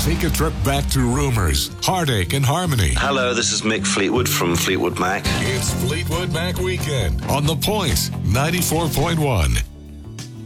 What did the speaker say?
Take a trip back to rumors, heartache, and harmony. Hello, this is Mick Fleetwood from Fleetwood Mac. It's Fleetwood Mac Weekend on The Point 94.1.